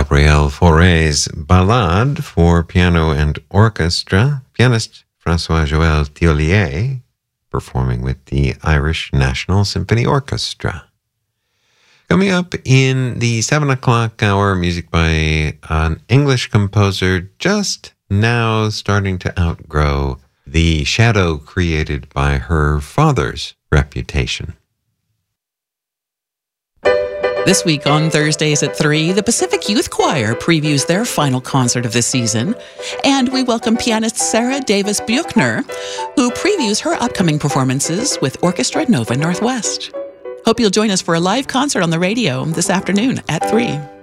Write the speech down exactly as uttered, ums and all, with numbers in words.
Gabriel Fauré's Ballade for piano and orchestra. Pianist François-Joël Thiollier performing with the Irish National Symphony Orchestra. Coming up in the seven o'clock hour, music by an English composer just now starting to outgrow the shadow created by her father's reputation. This week on Thursdays at three, the Pacific Youth Choir previews their final concert of the season, and we welcome pianist Sarah Davis Buchner, who previews her upcoming performances with Orchestra Nova Northwest. Hope you'll join us for a live concert on the radio this afternoon at three.